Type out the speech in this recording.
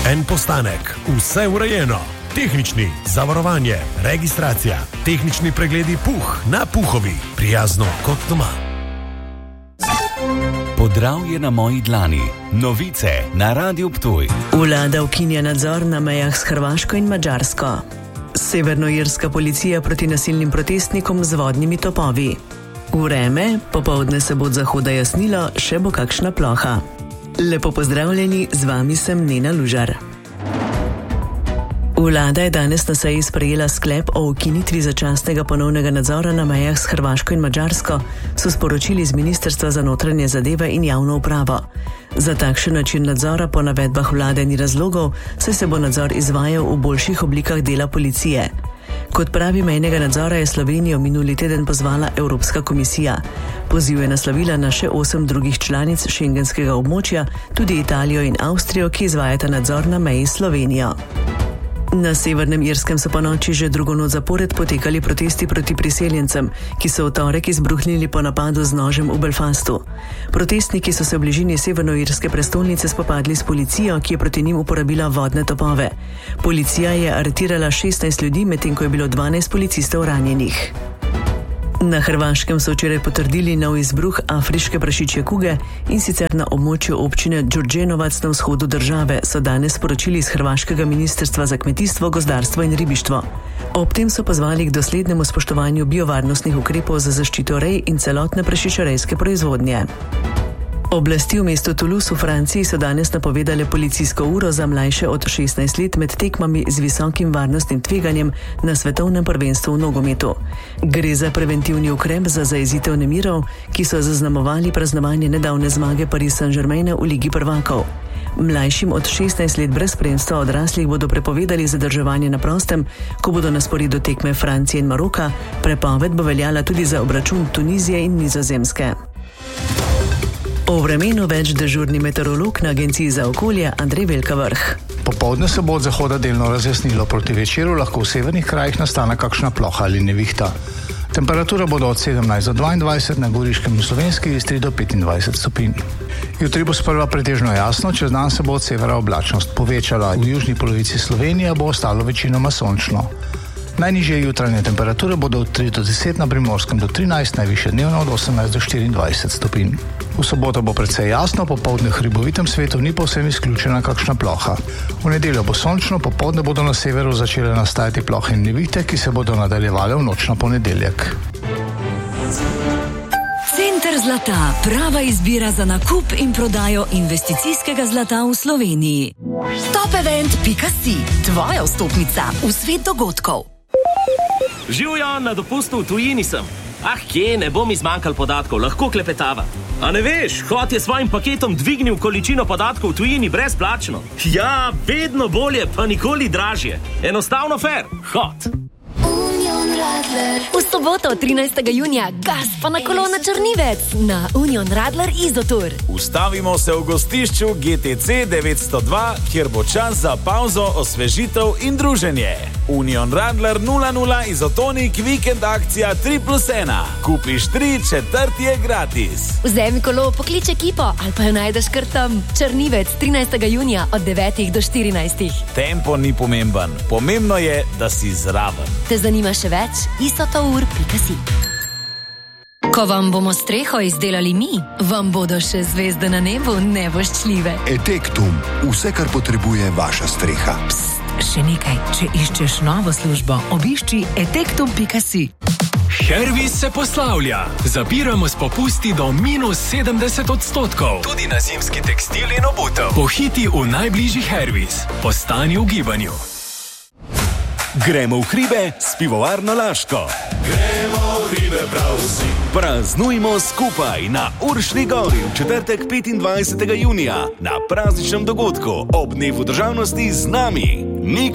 En postanek, vse urejeno. Tehnični, zavarovanje, registracija, tehnični pregledi Puh na Puhovi. Prijazno kot doma. Podravje na moji dlani. Novice na Radiu Ptuj. Vlada ukinja nadzor na mejah s Hrvaško in Madžarsko. Severnoirska policija proti nasilnim protestnikom z vodnimi topovi. Vreme, popoldne se bo od zahoda jasnilo, še bo kakšna ploha. Lepo pozdravljeni, z vami sem Nena Lužar. Vlada je danes na seji sprejela sklep o ukinitvi začasnega ponovnega nadzora na mejah s Hrvaško in Madžarsko, so sporočili z Ministrstva za notranje zadeve in javno upravo. Za takšen način nadzora po navedbah vlade ni razlogov, saj se bo nadzor izvajal v boljših oblikah dela policije. Kot pravi mejnega nadzora je Slovenijo minuli teden pozvala Evropska komisija. Poziv je naslovila na še 8 drugih članic šengenskega območja, tudi Italijo in Avstrijo, ki izvajata nadzor na meji s Slovenijo. Na Severnem Irskem so ponoči že drugo noč zapored potekali protesti proti priseljencem, ki so v torek izbruhnili po napadu z nožem v Belfastu. Protestniki so se v bližini severnoirske prestolnice spopadli s policijo, ki je proti njim uporabila vodne topove. Policija je aretirala 16 ljudi, medtem ko je bilo 12 policistov ranjenih. Na Hrvaškem so včeraj potrdili nov izbruh afriške prašičje kuge, in sicer na območju občine Đurđenovac na vzhodu države, so danes sporočili iz Hrvaškega ministrstva za kmetijstvo, gozdarstvo in ribištvo. Ob tem so pozvali k doslednemu spoštovanju biovarnostnih ukrepov za zaščito rej in celotne prašičerejske proizvodnje. Oblasti v mestu Toulouse v Franciji so danes napovedale policijsko uro za mlajše od 16 let med tekmami z visokim varnostnim tveganjem na svetovnem prvenstvu v nogometu. Gre za preventivni ukrep za zajezitev nemirov, ki so zaznamovali praznovanje nedavne zmage Paris Saint-Germaina v Ligi prvakov. Mlajšim od 16 let brez spremstva odraslih bodo prepovedali zadrževanje na prostem, ko bodo na sporedu tekme Francije in Maroka. Prepoved bo veljala tudi za obračun Tunizije in Nizozemske. O vremenu več dežurni meteorolog na Agenciji za okolje Andrej Velkavrh. Popoldne se bo od zahoda delno razjasnilo, proti večeru lahko v severnih krajih nastane kakšna ploha ali nevihta. Temperatura bodo od 17 do 22, na Goriškem in Slovenski Istri do 25 stopinj. Jutri bo sprva pretežno jasno, čez dan se bo od severa oblačnost povečala. V južni polovici Slovenije bo ostalo večinoma sončno. Najnižje jutranje temperature bodo od 3 do 10, na Primorskem do 13, najvišje dnevno od 18 do 24 stopinj. V soboto bo precej jasno, popoldne v hribovitem svetu ni povsem izključena kakšna ploha. V nedeljo bo sončno, popoldne bodo na severu začele nastajati plohe in nevihte, ki se bodo nadaljevale v noč na ponedeljek. Center zlata, prava izbira za nakup in prodajo investicijskega zlata v Sloveniji. Topevent.si, tvoja vstopnica v svet dogodkov. Živjo, na dopustu v tujini sem. Kje, ne bo mi zmanjkal podatkov, lahko klepetava. A ne veš, Hot je svojim paketom dvignil količino podatkov v tujini brezplačno. Ja, vedno bolje, pa nikoli dražje. Enostavno fair, Hot. V soboto 13. junija gas pa na kolo na Črnivec na Union Radler Izotur. Ustavimo se v gostišču GTC 902, kjer bo čas za pauzo, osvežitev in druženje. Union Radler 00 Izotonik vikend akcija 3+1. Kupiš 3, četrti je gratis. Vzemi kolo, poklič ekipo ali pa jo najdeš kar tam. Črnivec 13. junija od 9 do 14. Tempo ni pomemben, pomembno je, da si zraven. Te zanima še več? isotour.si. Ko vam bomo streho izdelali mi, vam bodo še zvezde na nebu nevoščljive. Etektum, vse, kar potrebuje vaša streha. Psst, še nekaj, če iščeš novo službo, obišči etektum.si. Hervis se poslavlja. Zapiramo s popusti do -70%. Tudi na zimski tekstil in obutev. Pohiti v najbližji Hervis. Postani v gibanju. Gremo v hribe s pivovarno Laško. Gremo v hribe prav vsi. Praznujmo skupaj na Uršni gori v četrtek 25. junija na prazničnem dogodku ob dnevu državnosti z nami. Nik